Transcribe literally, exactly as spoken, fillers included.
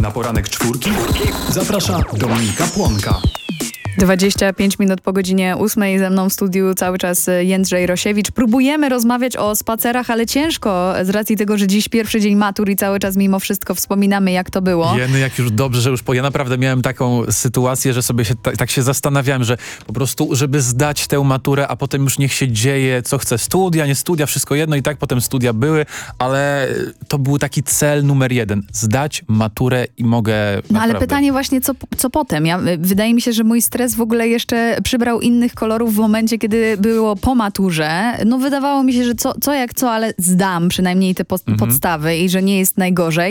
Na poranek czwórki zaprasza Dominika Płonka. dwadzieścia pięć minut po godzinie ósmej, ze mną w studiu cały czas Jędrzej Rosiewicz. Próbujemy rozmawiać o spacerach, ale ciężko z racji tego, że dziś pierwszy dzień matur i cały czas mimo wszystko wspominamy, jak to było. Jeny, jak już dobrze, że już po... Ja naprawdę miałem taką sytuację, że sobie się ta, tak się zastanawiałem, że po prostu, żeby zdać tę maturę, a potem już niech się dzieje, co chce. Studia, nie studia, wszystko jedno i tak potem studia były, ale to był taki cel numer jeden. Zdać maturę i mogę No naprawdę... ale pytanie właśnie, co, co potem? Ja, wydaje mi się, że mój stres w ogóle jeszcze przybrał innych kolorów w momencie, kiedy było po maturze. No wydawało mi się, że co, co jak co, ale zdam przynajmniej te po, mhm. podstawy i że nie jest najgorzej.